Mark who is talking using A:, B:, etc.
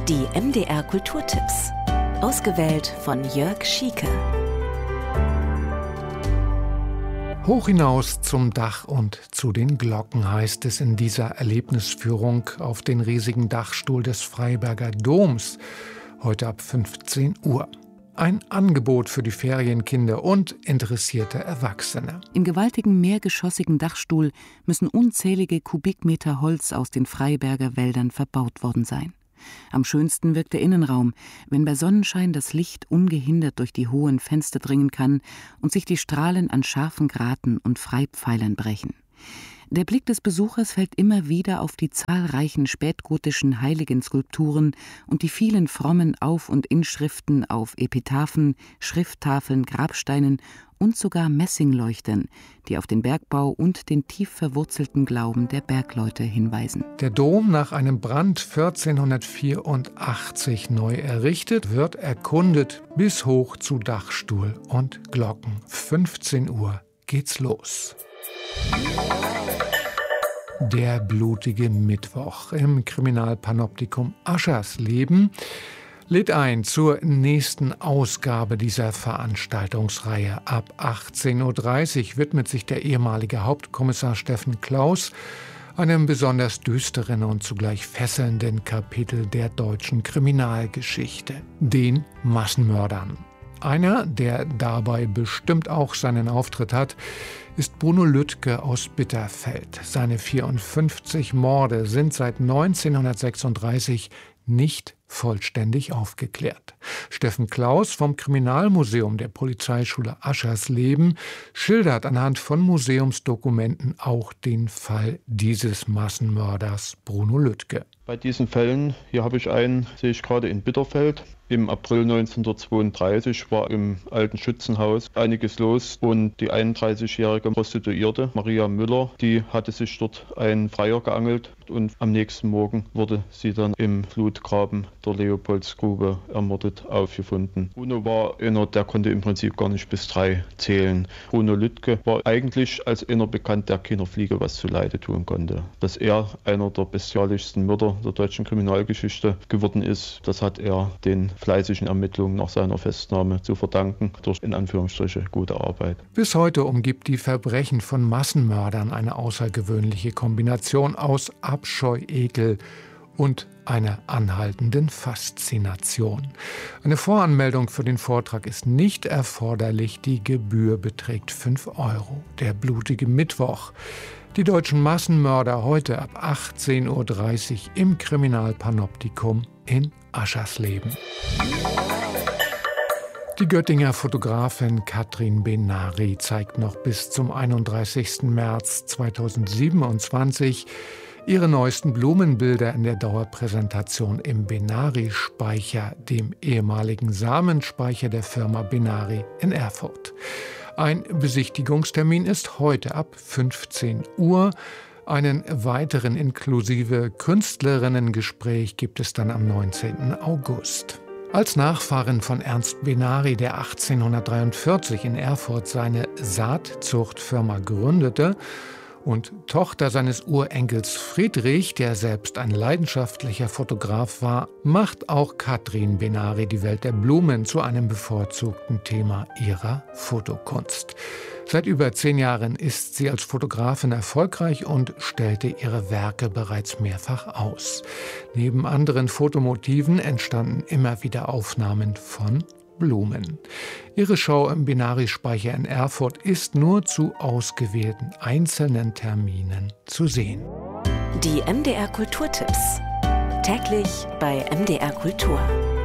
A: Die MDR Kulturtipps. Ausgewählt von Jörg Schieke.
B: Hoch hinaus zum Dach und zu den Glocken heißt es in dieser Erlebnisführung auf den riesigen Dachstuhl des Freiberger Doms. Heute ab 15 Uhr. Ein Angebot für die Ferienkinder und interessierte Erwachsene.
C: Im gewaltigen mehrgeschossigen Dachstuhl müssen unzählige Kubikmeter Holz aus den Freiberger Wäldern verbaut worden sein. Am schönsten wirkt der Innenraum, wenn bei Sonnenschein das Licht ungehindert durch die hohen Fenster dringen kann und sich die Strahlen an scharfen Graten und Freipfeilern brechen. Der Blick des Besuchers fällt immer wieder auf die zahlreichen spätgotischen Heiligenskulpturen und die vielen frommen Auf- und Inschriften auf Epitaphen, Schrifttafeln, Grabsteinen und sogar Messingleuchtern, die auf den Bergbau und den tief verwurzelten Glauben der Bergleute hinweisen.
B: Der Dom, nach einem Brand 1484 neu errichtet, wird erkundet bis hoch zu Dachstuhl und Glocken. 15 Uhr geht's los. Der blutige Mittwoch im Kriminalpanoptikum Aschersleben lädt ein zur nächsten Ausgabe dieser Veranstaltungsreihe. Ab 18.30 Uhr widmet sich der ehemalige Hauptkommissar Steffen Klaus einem besonders düsteren und zugleich fesselnden Kapitel der deutschen Kriminalgeschichte, den Massenmördern. Einer, der dabei bestimmt auch seinen Auftritt hat, ist Bruno Lüttke aus Bitterfeld. Seine 54 Morde sind seit 1936 nicht vollständig aufgeklärt. Steffen Klaus vom Kriminalmuseum der Polizeischule Aschersleben schildert anhand von Museumsdokumenten auch den Fall dieses Massenmörders Bruno Lüttke.
D: Bei diesen Fällen, hier habe ich einen, sehe ich gerade in Bitterfeld. Im April 1932 war im alten Schützenhaus einiges los und die 31-jährige Prostituierte Maria Müller, die hatte sich dort einen Freier geangelt und am nächsten Morgen wurde sie dann im Flutgraben der Leopoldsgrube ermordet aufgefunden. Bruno war einer, der konnte im Prinzip gar nicht bis 3 zählen. Bruno Lüttke war eigentlich als einer bekannt, der keiner Fliege was zuleide tun konnte. Dass er einer der bestialischsten Mörder der deutschen Kriminalgeschichte geworden ist, das hat er den fleißigen Ermittlungen nach seiner Festnahme zu verdanken, durch in Anführungsstriche gute Arbeit.
B: Bis heute umgibt die Verbrechen von Massenmördern eine außergewöhnliche Kombination aus Abscheu, Ekel und einer anhaltenden Faszination. Eine Voranmeldung für den Vortrag ist nicht erforderlich. Die Gebühr beträgt 5 €. Der blutige Mittwoch. Die deutschen Massenmörder heute ab 18.30 Uhr im Kriminalpanoptikum in Aschersleben. Die Göttinger Fotografin Katrin Benary zeigt noch bis zum 31. März 2027 ihre neuesten Blumenbilder in der Dauerpräsentation im Benary-Speicher, dem ehemaligen Samenspeicher der Firma Benary in Erfurt. Ein Besichtigungstermin ist heute ab 15 Uhr. Einen weiteren inklusive Künstlerinnengespräch gibt es dann am 19. August. Als Nachfahrin von Ernst Benary, der 1843 in Erfurt seine Saatzuchtfirma gründete, und Tochter seines Urenkels Friedrich, der selbst ein leidenschaftlicher Fotograf war, macht auch Katrin Benary die Welt der Blumen zu einem bevorzugten Thema ihrer Fotokunst. Seit über 10 Jahren ist sie als Fotografin erfolgreich und stellte ihre Werke bereits mehrfach aus. Neben anderen Fotomotiven entstanden immer wieder Aufnahmen von Blumen. Ihre Show im Benary-Speicher in Erfurt ist nur zu ausgewählten einzelnen Terminen zu sehen.
A: Die MDR Kulturtipps. Täglich bei MDR Kultur.